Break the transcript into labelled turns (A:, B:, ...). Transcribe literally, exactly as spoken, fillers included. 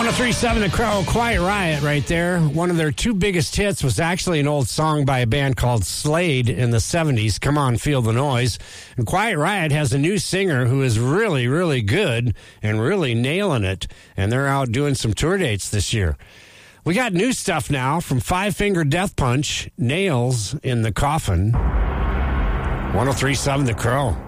A: one oh three point seven The Crow, Quiet Riot right there. One of their two biggest hits was actually an old song by a band called Slade in the seventies, Come On, Feel the Noise. And Quiet Riot has a new singer who is really, really good and really nailing it. And they're out doing some tour dates this year. We got new stuff now from Five Finger Death Punch, Nails in the Coffin. one oh three point seven The Crow.